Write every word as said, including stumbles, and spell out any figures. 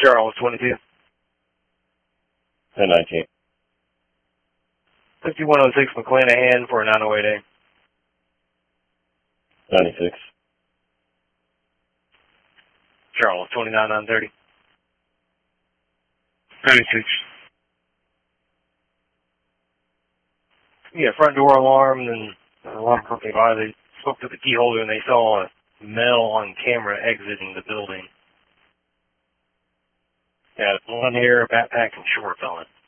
Charles, twenty-two. ten nineteen. fifty-one oh six McClanahan for a nine oh eight A. ninety-six. Charles, twenty-nine nine thirty. ninety-six. Yeah, front door alarm, and the alarm company by, they spoke to the key holder and they saw a male on camera exiting the building. Yeah, blonde hair, backpack, and shorts on.